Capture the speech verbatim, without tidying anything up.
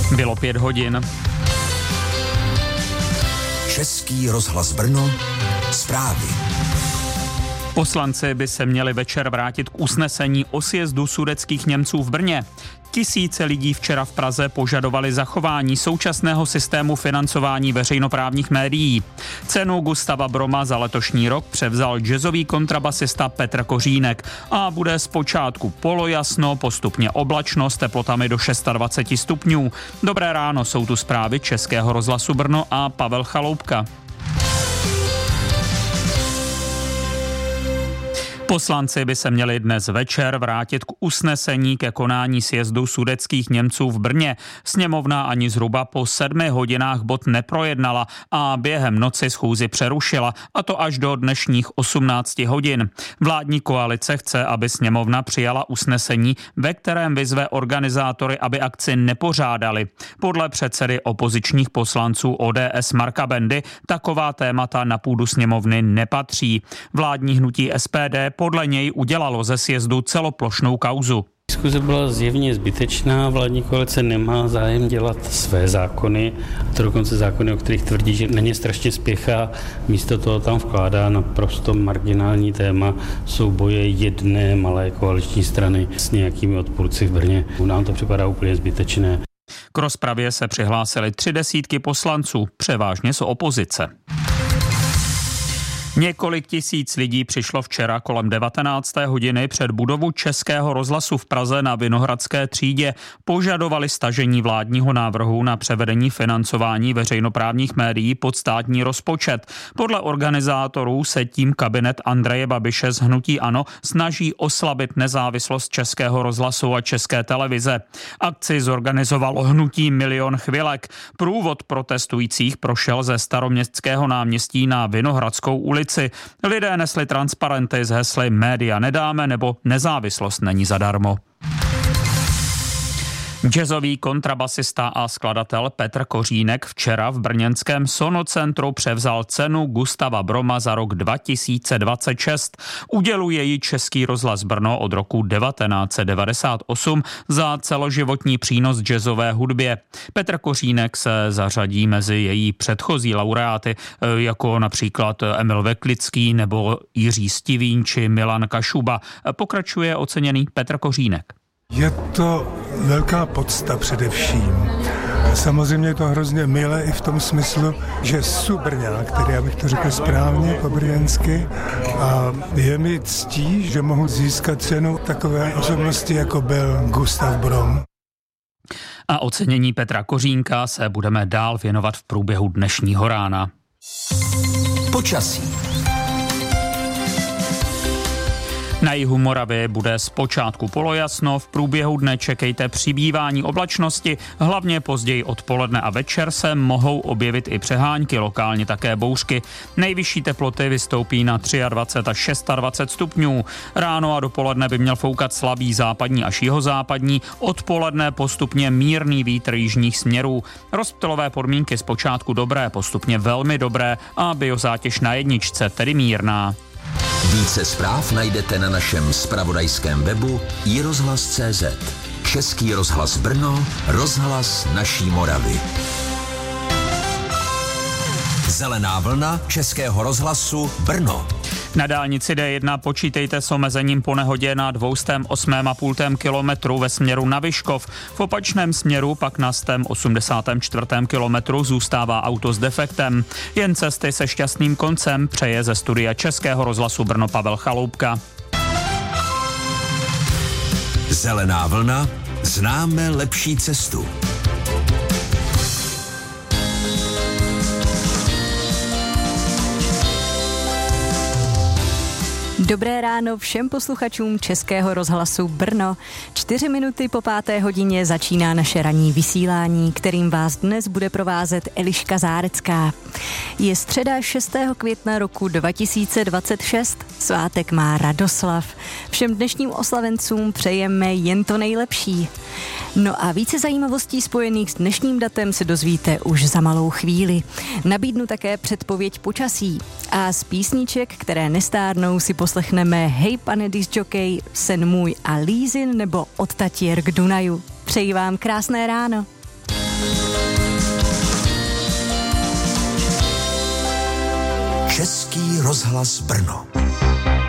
Bylo pět hodin. Český rozhlas Brno, zprávy. Poslanci by se měli večer vrátit k usnesení o sjezdu sudetských Němců v Brně. Tisíce lidí včera v Praze požadovali zachování současného systému financování veřejnoprávních médií. Cenu Gustava Broma za letošní rok převzal jazzový kontrabasista Petr Kořínek a bude zpočátku polojasno, postupně oblačno s teplotami do dvacet šest stupňů. Dobré ráno, jsou tu zprávy Českého rozhlasu Brno a Pavel Chaloupka. Poslanci by se měli dnes večer vrátit k usnesení ke konání sjezdu sudetských Němců v Brně. Sněmovna ani zhruba po sedmi hodinách bod neprojednala a během noci schůzi přerušila, a to až do dnešních osmnácti hodin. Vládní koalice chce, aby sněmovna přijala usnesení, ve kterém vyzve organizátory, aby akci nepořádali. Podle předsedy opozičních poslanců O D S Marka Bendy taková témata na půdu sněmovny nepatří. Vládní hnutí S P D podle něj udělalo ze sjezdu celoplošnou kauzu. Diskuze byla zjevně zbytečná, vládní koalice nemá zájem dělat své zákony, a to dokonce zákony, o kterých tvrdí, že na ně strašně spěchá, místo toho tam vkládá naprosto marginální téma souboje jedné malé koaliční strany s nějakými odpůrci v Brně. Nám to připadá úplně zbytečné. K rozpravě se přihlásili tři desítky poslanců, převážně z opozice. Několik tisíc lidí přišlo včera kolem devatenácté hodiny před budovu Českého rozhlasu v Praze na Vinohradské třídě. Požadovali stažení vládního návrhu na převedení financování veřejnoprávních médií pod státní rozpočet. Podle organizátorů se tím kabinet Andreje Babiše z hnutí ANO snaží oslabit nezávislost Českého rozhlasu a České televize. Akci zorganizovalo hnutí Milion chvilek. Průvod protestujících prošel ze Staroměstského náměstí na Vinohradskou ulici. Lidé nesli transparenty s hesly Média nedáme nebo Nezávislost není zadarmo. Jazzový kontrabasista a skladatel Petr Kořínek včera v brněnském Sonocentru převzal cenu Gustava Broma za rok dva tisíce dvacet šest. Uděluje ji Český rozhlas Brno od roku devatenáct set devadesát osm za celoživotní přínos jazzové hudbě. Petr Kořínek se zařadí mezi její předchozí laureáty, jako například Emil Veklický nebo Jiří Stivín či Milan Kašuba. Pokračuje oceněný Petr Kořínek. Je to velká podsta především. Samozřejmě je to hrozně milé i v tom smyslu, že Subrňák, který, abych to řekl správně po brněnsky, a je mi ctí, že mohu získat cenu takové osobnosti, jako byl Gustav Brom. A ocenění Petra Kořínka se budeme dál věnovat v průběhu dnešního rána. Počasí. Na jihu Moravy bude zpočátku polojasno, v průběhu dne čekejte přibývání oblačnosti, hlavně později odpoledne a večer se mohou objevit i přehánky, lokálně také bouřky. Nejvyšší teploty vystoupí na dvacet tři až dvacet šest stupňů. Ráno a dopoledne by měl foukat slabý západní až jihozápadní, odpoledne postupně mírný vítr jižních směrů. Rozptylové podmínky zpočátku dobré, postupně velmi dobré a biozátěž na jedničce, tedy mírná. Více zpráv najdete na našem zpravodajském webu i rozhlas tečka cé zet. Český rozhlas Brno, rozhlas naší Moravy. Zelená vlna Českého rozhlasu Brno. Na dálnici D jedna počítejte s omezením po nehodě na dvě stě osm celá pět kilometru ve směru na Vyškov. V opačném směru pak na sto osmdesátém čtvrtém kilometru zůstává auto s defektem. Jen cesty se šťastným koncem přeje ze studia Českého rozhlasu Brno Pavel Chaloupka. Zelená vlna, známe lepší cestu. Dobré ráno všem posluchačům Českého rozhlasu Brno. Čtyři minuty po páté hodině začíná naše ranní vysílání, kterým vás dnes bude provázet Eliška Zárecká. Je středa šestého května roku dva tisíce dvacet šest, svátek má Radoslav. Všem dnešním oslavencům přejeme jen to nejlepší. No a více zajímavostí spojených s dnešním datem se dozvíte už za malou chvíli. Nabídnu také předpověď počasí. A z písniček, které nestárnou, si poslechneme Hej pane discjockey, Sen můj a Lízin nebo Od Tatier k Dunaju. Přeji vám krásné ráno. Český rozhlas Brno.